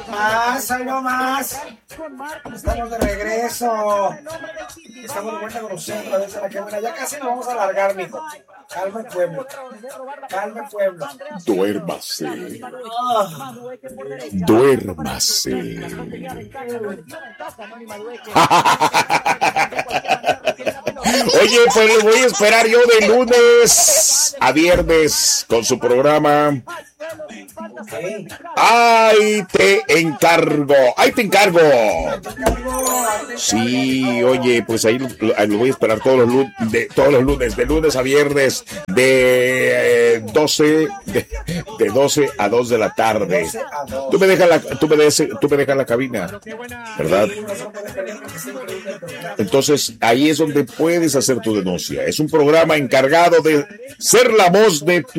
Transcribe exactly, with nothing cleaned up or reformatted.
Más, ahí no más. Estamos de regreso. Estamos de vuelta con ustedes otra vez a la cámara. Ya casi nos vamos a alargar, mijo. Calma el pueblo. Calma el pueblo. Duérmase. Duérmase. Oye, pues lo voy a esperar yo de lunes a viernes con su programa. ¡Ay, te encargo! ¡Ay, te encargo! Sí, oye, pues ahí lo, lo voy a esperar todos los lunes, de, todos los lunes, de lunes a viernes, de eh, doce, de, de doce a dos de la tarde. Tú me dejas la, tú me dejas, tú me dejas la cabina, ¿verdad? Entonces ahí es donde puedes hacer tu denuncia. Es un programa encargado de ser la voz de tu